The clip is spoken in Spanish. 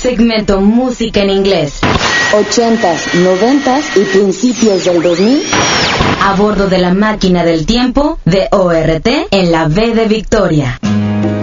Segmento Música en Inglés. 80s, 90s y principios del 2000. A bordo de la máquina del tiempo de ORT en la V de Victoria.